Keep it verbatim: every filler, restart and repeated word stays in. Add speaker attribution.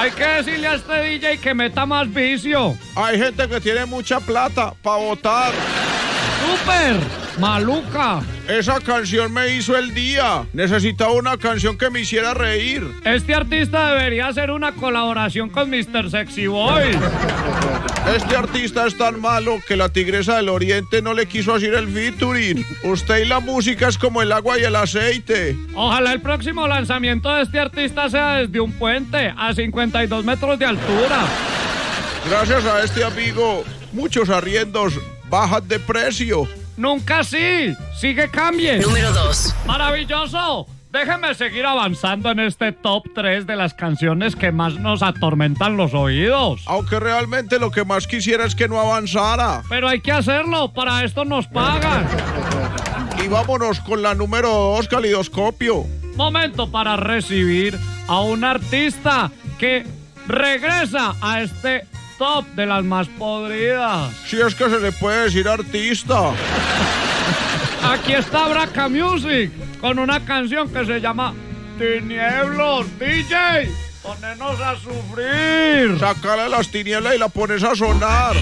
Speaker 1: Hay que decirle a este D J que meta más vicio.
Speaker 2: Hay gente que tiene mucha plata para votar.
Speaker 1: ¡Súper! ¡Maluca!
Speaker 2: Esa canción me hizo el día. Necesitaba una canción que me hiciera reír.
Speaker 1: Este artista debería hacer una colaboración con mister Sexy Boy.
Speaker 2: Este artista es tan malo que la Tigresa del Oriente no le quiso hacer el featuring. Usted y la música es como el agua y el aceite.
Speaker 1: Ojalá el próximo lanzamiento de este artista sea desde un puente a cincuenta y dos metros de altura.
Speaker 2: Gracias a este amigo, muchos arriendos bajan de precio.
Speaker 1: Nunca sí. Sigue cambie.
Speaker 3: Número dos.
Speaker 1: Maravilloso. Déjeme seguir avanzando en este top tres de las canciones que más nos atormentan los oídos.
Speaker 2: Aunque realmente lo que más quisiera es que no avanzara.
Speaker 1: Pero hay que hacerlo, para esto nos pagan.
Speaker 2: Y vámonos con la número dos, Calidoscopio.
Speaker 1: Momento para recibir a un artista que regresa a este top de las más podridas.
Speaker 2: Si es que se le puede decir artista.
Speaker 1: Aquí está Braca Music con una canción que se llama Tinieblos. D J, ponenos a sufrir.
Speaker 2: Sácale las tinieblas y la pones a sonar.